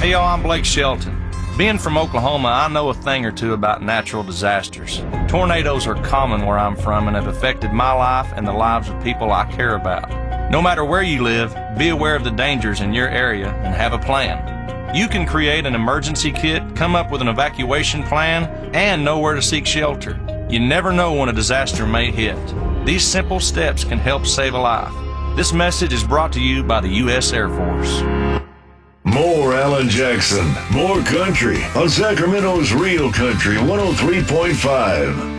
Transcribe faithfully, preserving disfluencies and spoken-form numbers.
Hey y'all, I'm Blake Shelton. Being from Oklahoma, I know a thing or two about natural disasters. Tornadoes are common where I'm from and have affected my life and the lives of people I care about. No matter where you live, be aware of the dangers in your area and have a plan. You can create an emergency kit, come up with an evacuation plan, and know where to seek shelter. You never know when a disaster may hit. These simple steps can help save a life. This message is brought to you by the U S Air Force. More Alan Jackson, more country on Sacramento's Real Country one oh three point five.